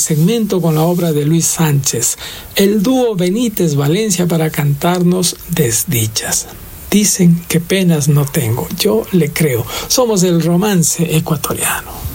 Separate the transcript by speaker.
Speaker 1: segmento con la obra de Luis Sánchez, el dúo Benítez Valencia para cantarnos Desdichas. Dicen que penas no tengo, yo le creo. Somos el romance ecuatoriano.